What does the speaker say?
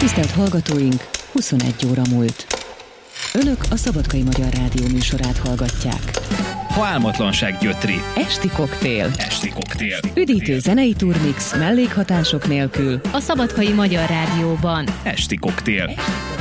Tisztelt hallgatóink, 21 óra múlt. Önök a Szabadkai Magyar Rádió műsorát hallgatják. Ha álmatlanság gyötri. Esti koktél. Esti koktél. Üdítő zenei turmix mellékhatások nélkül. A Szabadkai Magyar Rádióban. Esti koktél.